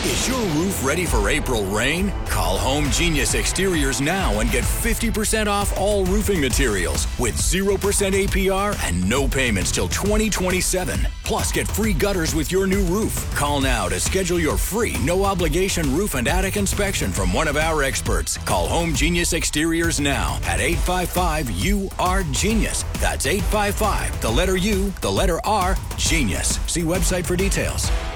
Is your roof ready for April rain? Call Home Genius Exteriors now and get 50% off all roofing materials with 0% APR and no payments till 2027. Plus, get free gutters with your new roof. Call now to schedule your free, no-obligation roof and attic inspection from one of our experts. Call Home Genius Exteriors now at 855-U-R-GENIUS. That's 855, the letter U, the letter R, Genius. See website for details.